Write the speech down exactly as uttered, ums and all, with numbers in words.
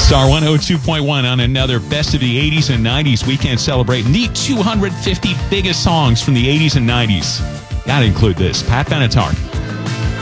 Star one oh two point one on another Best of the eighties and nineties weekend celebrating the two hundred fifty biggest songs from the eighties and nineties. Gotta include this. Pat Benatar.